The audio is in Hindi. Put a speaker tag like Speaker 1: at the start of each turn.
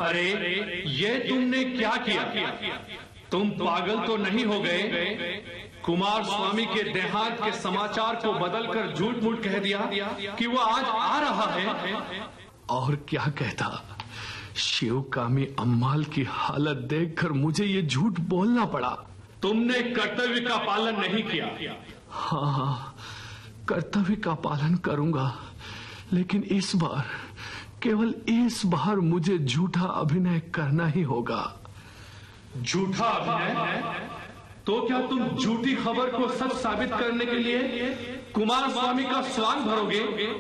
Speaker 1: अरे ये तुमने क्या किया? तुम पागल तो नहीं हो गए? कुमार स्वामी के देहांत के समाचार को बदलकर झूठ मूठ कह दिया कि वो आज आ रहा है।
Speaker 2: और क्या कहता, शिवकामी अम्माल की हालत देखकर मुझे ये झूठ बोलना पड़ा।
Speaker 1: तुमने कर्तव्य का पालन नहीं किया।
Speaker 2: हाँ, कर्तव्य का पालन करूंगा, लेकिन इस बार, केवल इस बार मुझे झूठा अभिनय करना ही होगा।
Speaker 1: झूठा अभिनय? तो क्या तुम झूठी खबर को सच साबित करने के लिए कुमार स्वामी का स्वांग भरोगे?